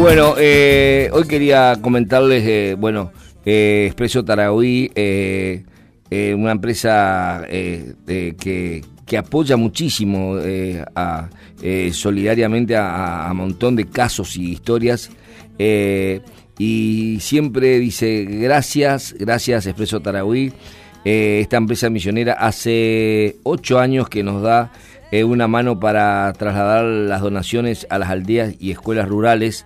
Bueno, hoy quería comentarles, Expreso Tarahui, una empresa que apoya muchísimo solidariamente a un montón de casos y historias, y siempre dice gracias Expreso Tarahui. Esta empresa misionera hace 8 años que nos da una mano para trasladar las donaciones a las aldeas y escuelas rurales.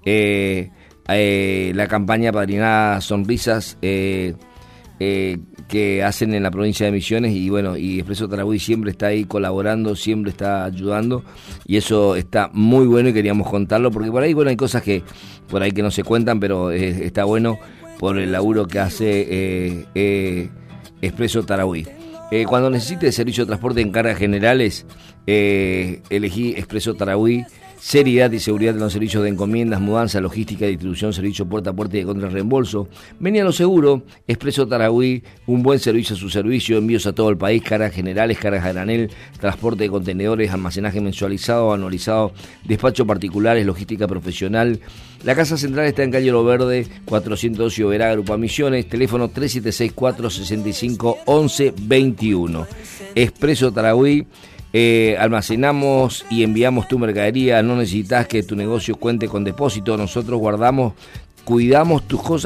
La campaña Padrinada Sonrisas que hacen en la provincia de Misiones, y Expreso Tarahui siempre está ahí colaborando, siempre está ayudando, y eso está muy bueno y queríamos contarlo porque por ahí hay cosas que por ahí que no se cuentan, pero está bueno por el laburo que hace Expreso Tarahui. Cuando necesites servicio de transporte en cargas generales, elegí Expreso Tarahui. Seriedad y seguridad en los servicios de encomiendas, mudanza, logística, distribución, servicio puerta a puerta y de contrarreembolso. Vení a lo seguro, Expreso Tarahui, un buen servicio a su servicio, envíos a todo el país, cargas generales, cargas a granel, transporte de contenedores, almacenaje mensualizado o anualizado, despacho particulares, logística profesional. La casa central está en calle Lo Verde, 412 Oberá, Grupo Misiones, teléfono 3764-651121. Expreso Tarahui. Almacenamos y enviamos tu mercadería, no necesitas que tu negocio cuente con depósito, nosotros guardamos, cuidamos tus cosas